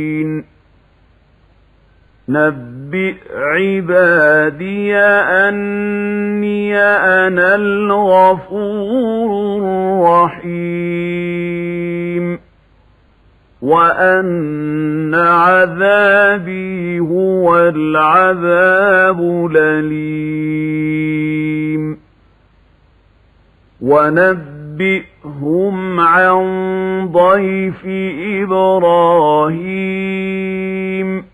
نبئ عبادي أني أنا الغفور الرحيم وأن عذابي هو العذاب الأليم ونبئهم عن ضيف إبراهيم